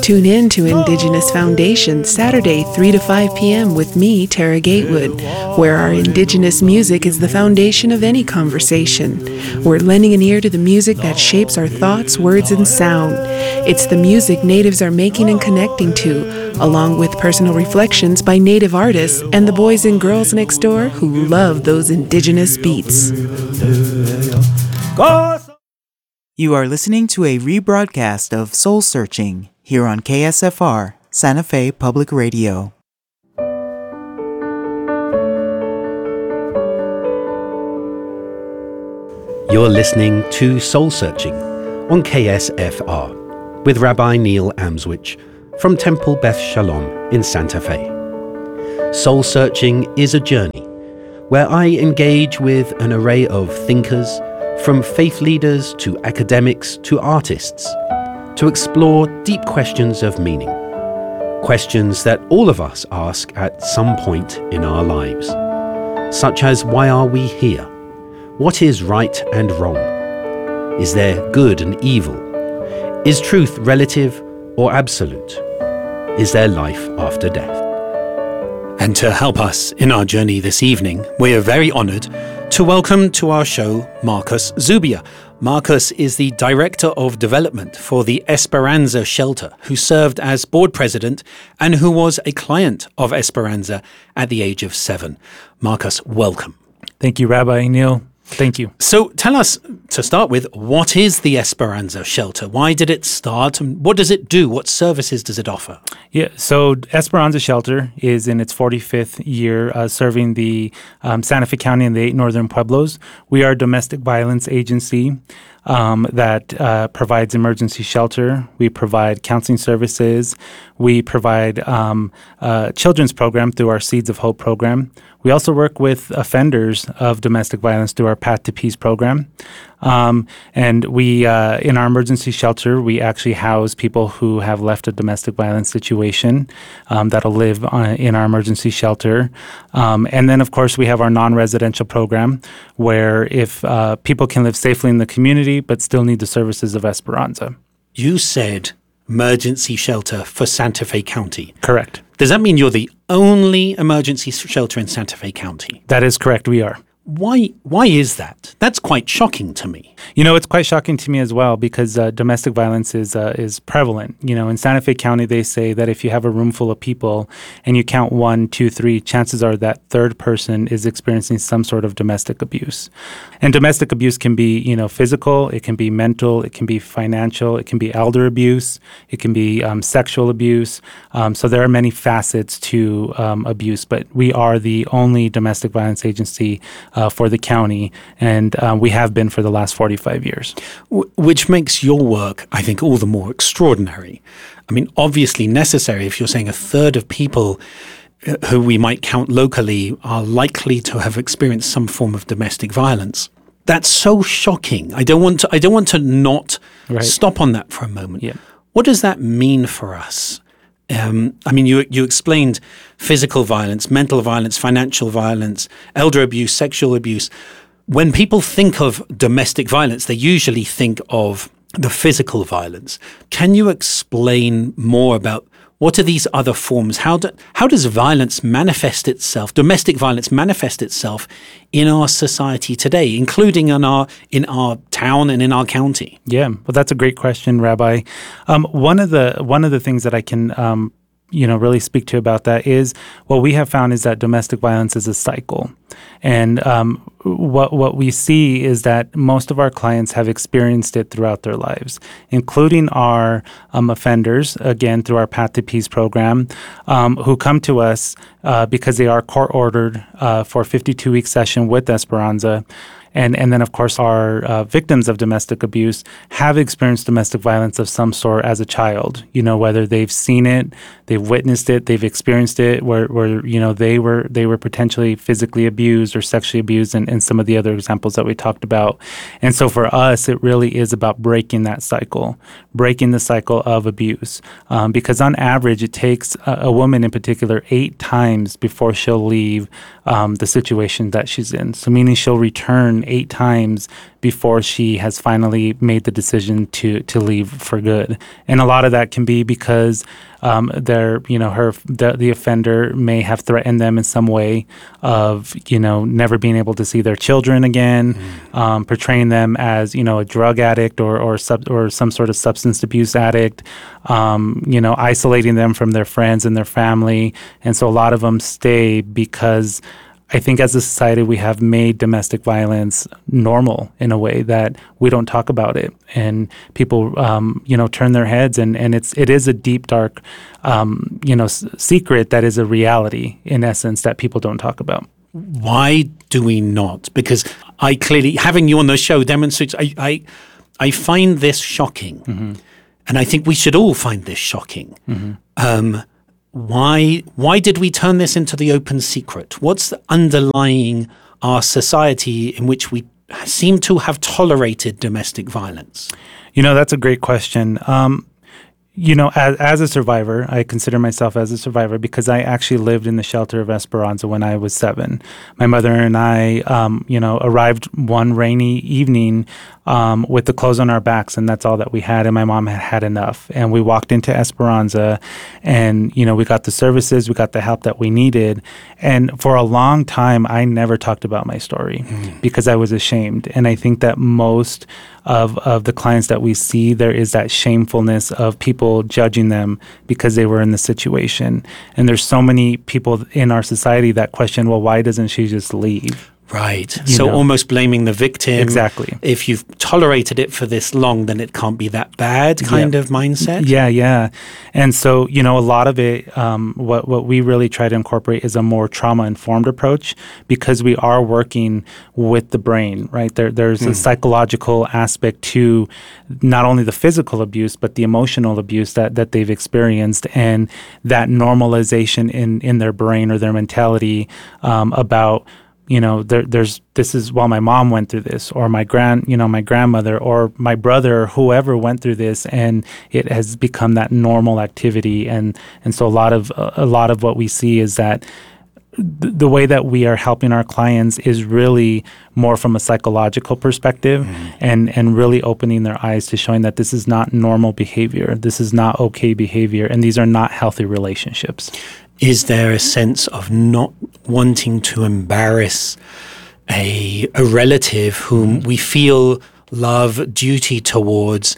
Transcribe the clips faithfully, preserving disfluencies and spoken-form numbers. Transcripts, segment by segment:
Tune in to Indigenous Foundation Saturday, three to five p.m. with me, Tara Gatewood, where our Indigenous music is the foundation of any conversation. We're lending an ear to the music that shapes our thoughts, words, and sound. It's the music natives are making and connecting to, along with personal reflections by native artists and the boys and girls next door who love those Indigenous beats. You are listening to a rebroadcast of Soul Searching here on K S F R, Santa Fe Public Radio. You're listening to Soul Searching on K S F R with Rabbi Neil Amswich from Temple Beth Shalom in Santa Fe. Soul Searching is a journey where I engage with an array of thinkers, from faith leaders to academics to artists, to explore deep questions of meaning, questions that all of us ask at some point in our lives, such as why are we here? What is right and wrong? Is there good and evil? Is truth relative or absolute? Is there life after death? And to help us in our journey this evening, we are very honoured to welcome to our show Marcus Zubia. Marcus is the Director of Development for the Esperanza Shelter, who served as board president and who was a client of Esperanza at the age of seven. Marcus, welcome. Thank you, Rabbi Neil. Thank you. So tell us, to start with, what is the Esperanza Shelter? Why did it start? And what does it do? What services does it offer? Yeah, so Esperanza Shelter is in its forty-fifth year uh, serving the um, Santa Fe County and the eight northern pueblos. We are a domestic violence agency um, that uh, provides emergency shelter. We provide counseling services. We provide um, a children's program through our Seeds of Hope program. We also work with offenders of domestic violence through our Path to Peace program. Um, and we, uh, in our emergency shelter, we actually house people who have left a domestic violence situation um, that'll live on, in our emergency shelter. Um, and then, of course, we have our non-residential program where if uh, people can live safely in the community but still need the services of Esperanza. You said emergency shelter for Santa Fe County. Correct. Does that mean you're the only emergency shelter in Santa Fe County? That is correct, we are. Why Why is that? That's quite shocking to me. You know, it's quite shocking to me as well because uh, domestic violence is uh, is prevalent. You know, in Santa Fe County, they say that if you have a room full of people and you count one, two, three, chances are that third person is experiencing some sort of domestic abuse. And domestic abuse can be, you know, physical, it can be mental, it can be financial, it can be elder abuse, it can be um, sexual abuse. Um, so there are many facets to um, abuse, but we are the only domestic violence agency Uh, for the county, and uh, we have been for the last forty-five years. W- which makes your work, I think, all the more extraordinary. I mean, obviously necessary if you're saying a third of people who we might count locally are likely to have experienced some form of domestic violence. That's so shocking. I don't want to, I don't want to not right. stop on that for a moment. Yeah. What does that mean for us? Um, I mean, you you explained physical violence, mental violence, financial violence, elder abuse, sexual abuse. When people think of domestic violence, they usually think of the physical violence. Can you explain more about what are these other forms? How do, how does violence manifest itself, domestic violence manifest itself in our society today, including in our in our town and in our county? Yeah, well, that's a great question, Rabbi. Um, one of the one of the things that I can um, you know really speak to about that is what we have found is that domestic violence is a cycle, and um, what what we see is that most of our clients have experienced it throughout their lives, including our um, offenders, again, through our Path to Peace program, um, who come to us uh, because they are court-ordered uh, for a fifty-two week session with Esperanza. And and then, of course, our uh, victims of domestic abuse have experienced domestic violence of some sort as a child, you know, whether they've seen it, they've witnessed it, they've experienced it, where, where you know, they were they were potentially physically abused or sexually abused, and, and some of the other examples that we talked about. And so for us, it really is about breaking that cycle, breaking the cycle of abuse. Um, because on average, it takes a, a woman in particular eight times before she'll leave um, the situation that she's in. So meaning she'll return him eight times before she has finally made the decision to to leave for good. And a lot of that can be because um, they're, you know, her the, the offender may have threatened them in some way of, you know, never being able to see their children again, mm. um, portraying them as, you know, a drug addict or or sub, or some sort of substance abuse addict, um, you know, isolating them from their friends and their family. And so a lot of them stay because I think as a society, we have made domestic violence normal in a way that we don't talk about it, and people, um, you know, turn their heads, and, and it's it is a deep, dark, um, you know, s- secret that is a reality in essence that people don't talk about. Why do we not? Because I clearly, having you on the show demonstrates, I I, I find this shocking, mm-hmm. and I think we should all find this shocking. Mm-hmm. Um, Why why did we turn this into the open secret? What's the underlying our society in which we seem to have tolerated domestic violence? You know, that's a great question. Um, you know, as, as a survivor, I consider myself as a survivor because I actually lived in the shelter of Esperanza when I was seven. My mother and I, um, you know, arrived one rainy evening um, with the clothes on our backs, and that's all that we had. And my mom had had enough. And we walked into Esperanza, and, you know, we got the services, we got the help that we needed. And for a long time, I never talked about my story mm. because I was ashamed. And I think that most of of the clients that we see, there is that shamefulness of people judging them because they were in the situation. And there's so many people in our society that question, well, why doesn't she just leave? Right. You so know? Almost blaming the victim. Exactly. If you've tolerated it for this long, then it can't be that bad kind yeah. of mindset. Yeah, yeah. And so, you know, a lot of it, um, what, what we really try to incorporate is a more trauma-informed approach because we are working with the brain, right? There, There's mm. a psychological aspect to not only the physical abuse, but the emotional abuse that, that they've experienced, and that normalization in, in their brain or their mentality um, about, you know, there, there's this is well, my mom went through this, or my grand, you know, my grandmother, or my brother, or whoever went through this, and it has become that normal activity, and and so a lot of a lot of what we see is that th- the way that we are helping our clients is really more from a psychological perspective, mm-hmm. and and really opening their eyes to showing that this is not normal behavior, this is not okay behavior, and these are not healthy relationships. Is there a sense of not wanting to embarrass a, a relative whom we feel love, duty towards,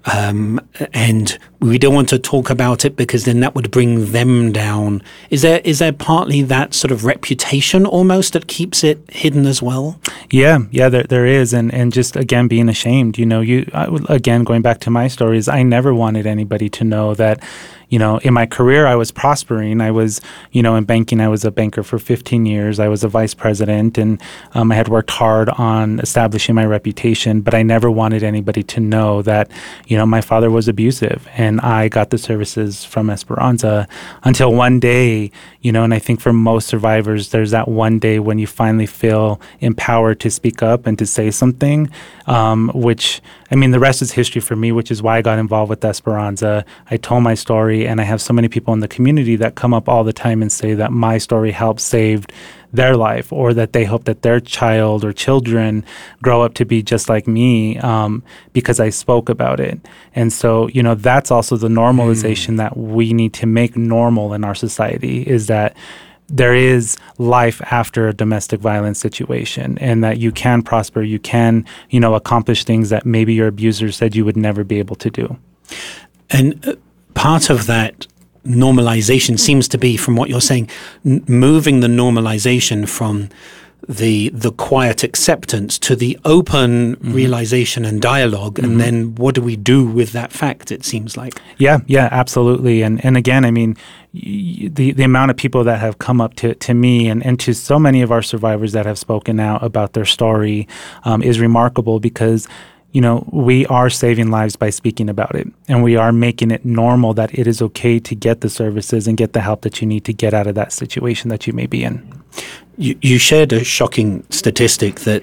um, and we don't want to talk about it because then that would bring them down? Is there is there partly that sort of reputation almost that keeps it hidden as well? Yeah, yeah, there there is, and and just again being ashamed. You know, you I, again going back to my stories, I never wanted anybody to know that. You know, in my career, I was prospering. I was, you know, in banking, I was a banker for fifteen years. I was a vice president, and um, I had worked hard on establishing my reputation. But I never wanted anybody to know that, you know, my father was abusive, and I got the services from Esperanza until one day, you know, and I think for most survivors, there's that one day when you finally feel empowered to speak up and to say something, um, which, I mean, the rest is history for me, which is why I got involved with Esperanza. I told my story. And I have so many people in the community that come up all the time and say that my story helped save their life, or that they hope that their child or children grow up to be just like me um, because I spoke about it. And so, you know, that's also the normalization mm. that we need to make normal in our society, is that there is life after a domestic violence situation, and that you can prosper, you can, you know, accomplish things that maybe your abuser said you would never be able to do. And uh, part of that normalization seems to be, from what you're saying, n- moving the normalization from the the quiet acceptance to the open mm-hmm. realization and dialogue, mm-hmm. and then what do we do with that fact, it seems like? Yeah, yeah, absolutely. And and again, I mean, y- the the amount of people that have come up to, to me and, and to so many of our survivors that have spoken out about their story um, is remarkable, because you know, we are saving lives by speaking about it, and we are making it normal that it is okay to get the services and get the help that you need to get out of that situation that you may be in. You, you shared a shocking statistic that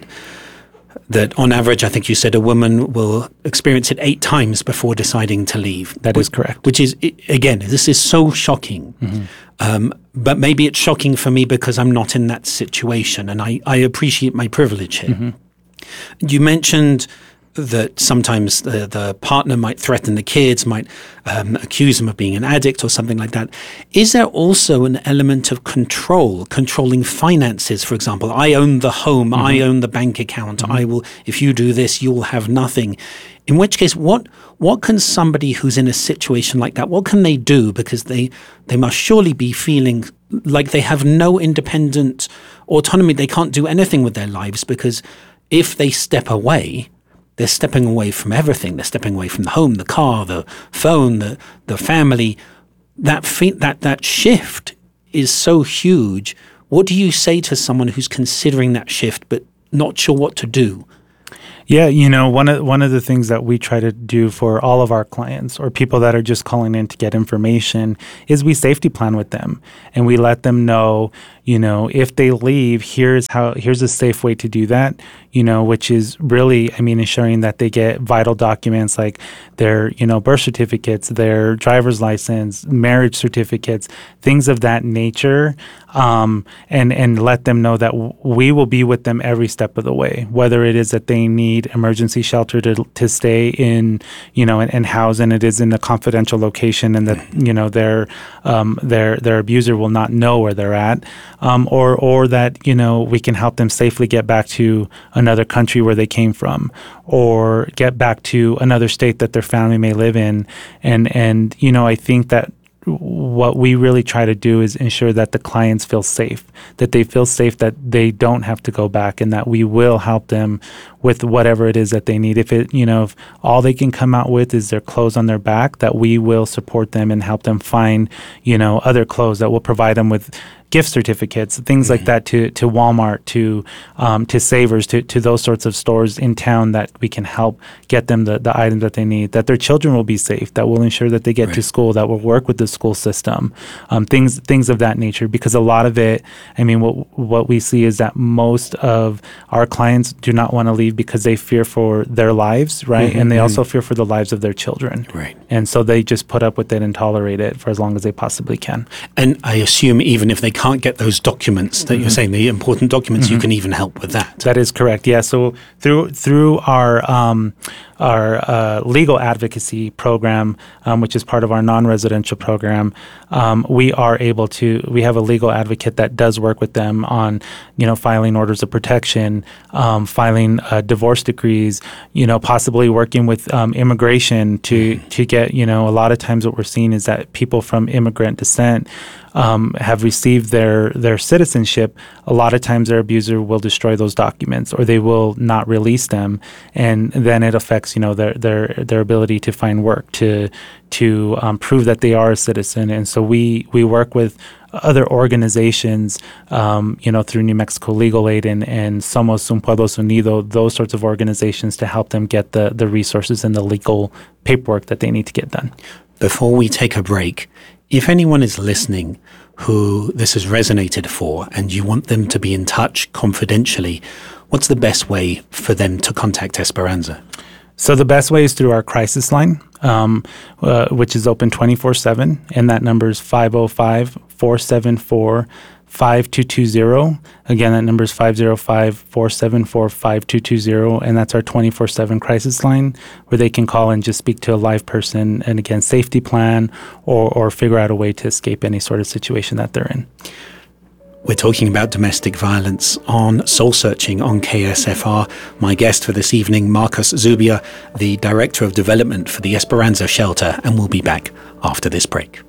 that on average, I think you said a woman will experience it eight times before deciding to leave. That is correct. Which is, again, this is so shocking. Mm-hmm. Um, but maybe it's shocking for me because I'm not in that situation, and I, I appreciate my privilege here. Mm-hmm. You mentioned that sometimes the, the partner might threaten the kids, might um, accuse them of being an addict or something like that. Is there also an element of control, controlling finances, for example? I own the home, mm-hmm. I own the bank account, mm-hmm. I will, if you do this, you will have nothing. In which case, what what can somebody who's in a situation like that, what can they do? Because they, they must surely be feeling like they have no independent autonomy. They can't do anything with their lives, because if they step away, they're stepping away from everything. They're stepping away from the home, the car, the phone, the the family. That fe- that that shift is so huge. What do you say to someone who's considering that shift but not sure what to do? Yeah, you know, one of one of the things that we try to do for all of our clients or people that are just calling in to get information is we safety plan with them, and we let them know, you know, if they leave, here's how here's a safe way to do that, you know, which is really, I mean, ensuring that they get vital documents like their, you know, birth certificates, their driver's license, marriage certificates, things of that nature, um, and and let them know that w- we will be with them every step of the way, whether it is that they need emergency shelter to to stay in, you know, and, and house, and it is in a confidential location, and that, you know, their um, their their abuser will not know where they're at, um, or or that, you know, we can help them safely get back to another country where they came from, or get back to another state that their family may live in, and and you know, I think that what we really try to do is ensure that the clients feel safe, that they feel safe, that they don't have to go back, and that we will help them with whatever it is that they need. If it, you know, if all they can come out with is their clothes on their back, that we will support them and help them find, you know, other clothes, that will provide them with gift certificates, things mm-hmm. like that, to to Walmart, to um, to Savers, to, to those sorts of stores in town, that we can help get them the, the items that they need, that their children will be safe, that will ensure that they get right. to school, that will work with the school system, um, things things of that nature. Because a lot of it, I mean, what what we see is that most of our clients do not want to leave because they fear for their lives, right? Mm-hmm. And they also fear for the lives of their children. Right. And so they just put up with it and tolerate it for as long as they possibly can. And I assume even if they can't get those documents that mm-hmm. you're saying, the important documents, mm-hmm. you can even help with that. That is correct. Yeah. So through through our um, our uh, legal advocacy program, um, which is part of our non-residential program, um, we are able to. We have a legal advocate that does work with them on, you know, filing orders of protection, um, filing uh, divorce decrees, you know, possibly working with um, immigration to mm-hmm. to get, you know, a lot of times what we're seeing is that people from immigrant descent Um, have received their their citizenship. A lot of times their abuser will destroy those documents, or they will not release them, and then it affects, you know, their their their ability to find work, to to um, prove that they are a citizen. And so we we work with other organizations, um, you know, through New Mexico Legal Aid and, and Somos Un Pueblo Unido, those sorts of organizations, to help them get the the resources and the legal paperwork that they need to get done. Before we take a break, if anyone is listening who this has resonated for and you want them to be in touch confidentially, what's the best way for them to contact Esperanza? So the best way is through our crisis line, um, uh, which is open twenty-four seven, and that number is five oh five, four seven four, five two two zero. Again, that number is five oh five, four seven four, five two two zero, and that's our twenty-four seven crisis line, where they can call and just speak to a live person, and again, safety plan, or, or figure out a way to escape any sort of situation that they're in. We're talking about domestic violence on Soul Searching on K S F R. My guest for this evening, Marcus Zubia, the Director of Development for the Esperanza Shelter, and we'll be back after this break.